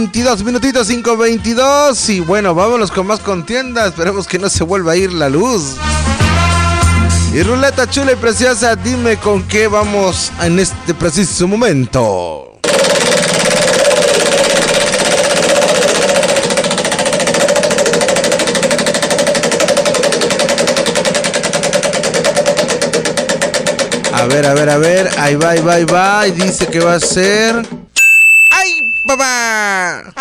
22 minutitos, 5:22. Y bueno, vámonos con más contienda. Esperemos que no se vuelva a ir la luz. Y ruleta chula y preciosa, dime con qué vamos en este preciso momento. A ver, ahí va, y dice que va a ser... ¡Ay, papá!